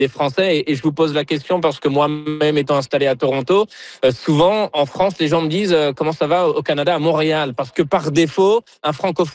des Français. Et je vous pose la question parce que moi-même étant installé à Toronto, souvent en France, les gens me disent comment ça va au Canada, à Montréal, parce que par défaut, un francophone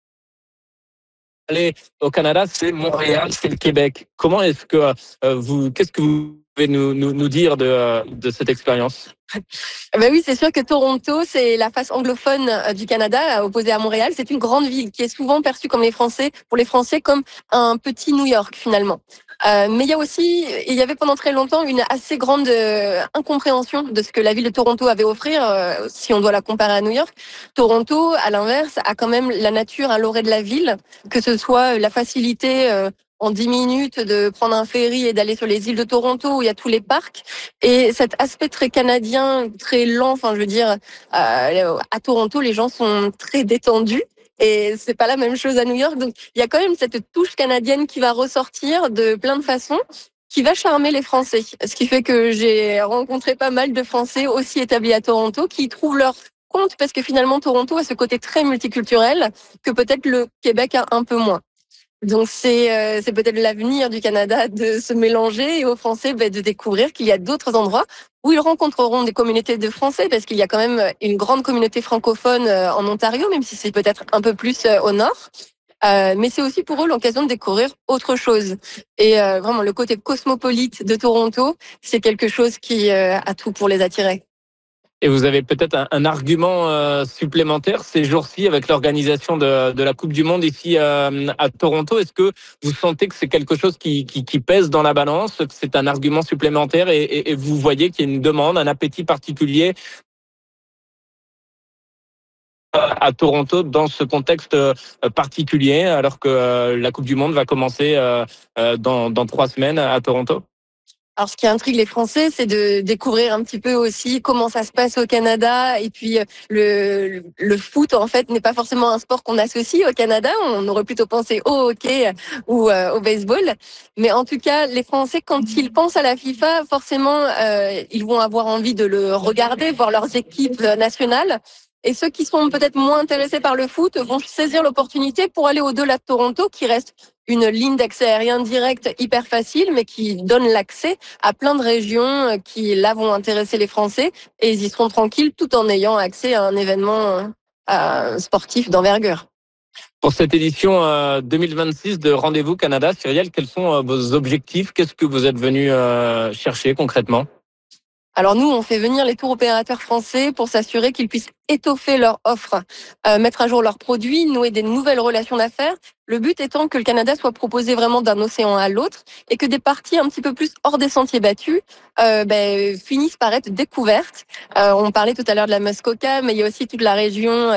aller au Canada, c'est Montréal, c'est le Québec. Comment est-ce que qu'est-ce que vous pouvez nous dire de cette expérience? Ben oui, c'est sûr que Toronto, c'est la face anglophone du Canada, opposée à Montréal. C'est une grande ville qui est souvent perçue comme pour les Français, comme un petit New York finalement. Mais il y avait pendant très longtemps une assez grande incompréhension de ce que la ville de Toronto avait à offrir, si on doit la comparer à New York. Toronto, à l'inverse, a quand même la nature à l'orée de la ville, que ce soit la facilité en 10 minutes de prendre un ferry et d'aller sur les îles de Toronto où il y a tous les parcs. Et cet aspect très canadien, très lent, enfin je veux dire, à Toronto, les gens sont très détendus. Et c'est pas la même chose à New York. Donc, il y a quand même cette touche canadienne qui va ressortir de plein de façons, qui va charmer les Français. Ce qui fait que j'ai rencontré pas mal de Français aussi établis à Toronto qui trouvent leur compte parce que finalement, Toronto a ce côté très multiculturel que peut-être le Québec a un peu moins. Donc c'est peut-être l'avenir du Canada de se mélanger et aux Français de découvrir qu'il y a d'autres endroits où ils rencontreront des communautés de Français parce qu'il y a quand même une grande communauté francophone en Ontario, même si c'est peut-être un peu plus au nord. Mais c'est aussi pour eux l'occasion de découvrir autre chose. Et vraiment, le côté cosmopolite de Toronto, c'est quelque chose qui a tout pour les attirer. Et vous avez peut-être un argument supplémentaire ces jours-ci avec l'organisation de la Coupe du Monde ici à Toronto. Est-ce que vous sentez que c'est quelque chose qui pèse dans la balance, que c'est un argument supplémentaire et vous voyez qu'il y a une demande, un appétit particulier à Toronto dans ce contexte particulier alors que la Coupe du Monde va commencer dans 3 semaines à Toronto? Alors, ce qui intrigue les Français, c'est de découvrir un petit peu aussi comment ça se passe au Canada. Et puis, le foot, en fait, n'est pas forcément un sport qu'on associe au Canada. On aurait plutôt pensé au hockey ou au baseball. Mais en tout cas, les Français, quand ils pensent à la FIFA, forcément, ils vont avoir envie de le regarder, voir leurs équipes nationales. Et ceux qui sont peut-être moins intéressés par le foot vont saisir l'opportunité pour aller au-delà de Toronto, qui reste une ligne d'accès aérien direct hyper facile, mais qui donne l'accès à plein de régions qui, là, vont intéresser les Français et ils y seront tranquilles tout en ayant accès à un événement sportif d'envergure. Pour cette édition 2026 de Rendez-vous Canada, Cyrielle, quels sont vos objectifs? Qu'est-ce que vous êtes venu chercher concrètement? Alors nous, on fait venir les tours opérateurs français pour s'assurer qu'ils puissent étoffer leur offre, mettre à jour leurs produits, nouer des nouvelles relations d'affaires. Le but étant que le Canada soit proposé vraiment d'un océan à l'autre et que des parties un petit peu plus hors des sentiers battus finissent par être découvertes. On parlait tout à l'heure de la Muskoka, mais il y a aussi toute la région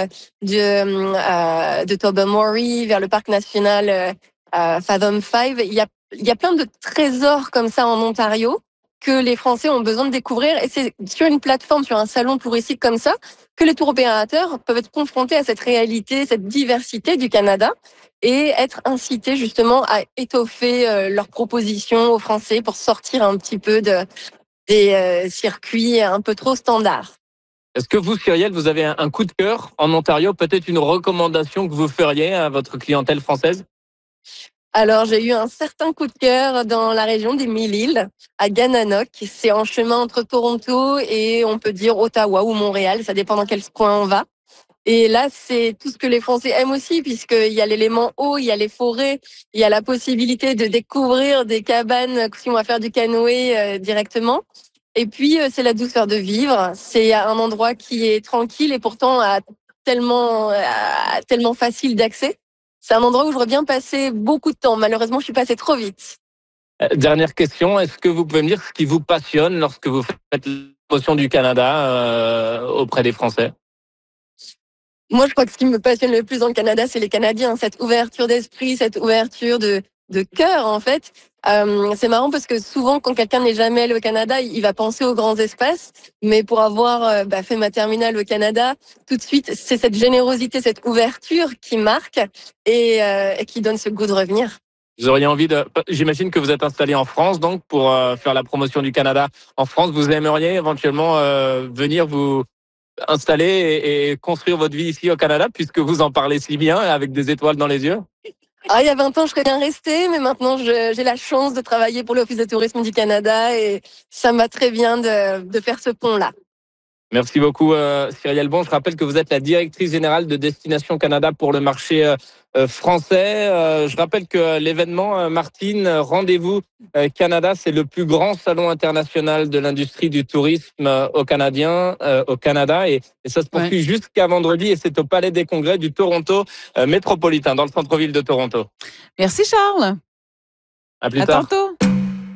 de Tobermory vers le parc national Fathom 5. Il y a plein de trésors comme ça en Ontario que les Français ont besoin de découvrir. Et c'est sur une plateforme, sur un salon touristique comme ça, que les tours opérateurs peuvent être confrontés à cette réalité, cette diversité du Canada et être incités justement à étoffer leurs propositions aux Français pour sortir un petit peu des circuits un peu trop standards. Est-ce que vous, Cyrielle, vous avez un coup de cœur en Ontario, peut-être une recommandation que vous feriez à votre clientèle française? Alors, j'ai eu un certain coup de cœur dans la région des Mille-Îles, à Gananoque. C'est en chemin entre Toronto et on peut dire Ottawa ou Montréal, ça dépend dans quel coin on va. Et là, c'est tout ce que les Français aiment aussi, puisqu'il y a l'élément eau, il y a les forêts, il y a la possibilité de découvrir des cabanes si on va faire du canoë directement. Et puis, c'est la douceur de vivre. C'est un endroit qui est tranquille et pourtant tellement facile d'accès. C'est un endroit où j'aurais bien passé beaucoup de temps. Malheureusement, je suis passée trop vite. Dernière question, est-ce que vous pouvez me dire ce qui vous passionne lorsque vous faites la promotion du Canada auprès des Français? Moi, je crois que ce qui me passionne le plus dans le Canada, c'est les Canadiens. Cette ouverture d'esprit, cette ouverture de cœur, en fait. C'est marrant parce que souvent, quand quelqu'un n'est jamais allé au Canada, il va penser aux grands espaces. Mais pour avoir fait ma terminale au Canada, tout de suite, c'est cette générosité, cette ouverture qui marque et qui donne ce goût de revenir. Vous auriez envie de... J'imagine que vous êtes installé en France, donc, pour faire la promotion du Canada en France. Vous aimeriez éventuellement venir vous installer et construire votre vie ici au Canada, puisque vous en parlez si bien, avec des étoiles dans les yeux? Ah, il y a 20 ans, je serais bien restée, mais maintenant, j'ai la chance de travailler pour l'Office de tourisme du Canada et ça me va très bien de faire ce pont-là. Merci beaucoup, Cyrielle Bon. Je rappelle que vous êtes la directrice générale de Destination Canada pour le marché français. Je rappelle que l'événement, Martine, Rendez-vous Canada, c'est le plus grand salon international de l'industrie du tourisme au Canada. Et ça se Ouais. poursuit jusqu'à vendredi et c'est au Palais des Congrès du Toronto métropolitain, dans le centre-ville de Toronto. Merci Charles. À plus À tard. tantôt.